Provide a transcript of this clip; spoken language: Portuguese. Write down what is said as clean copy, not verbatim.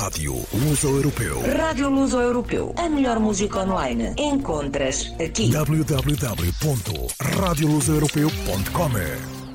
Rádio Luso-Europeu. Rádio Luso-Europeu. A melhor música online encontras aqui. www.radiolusoeuropeu.com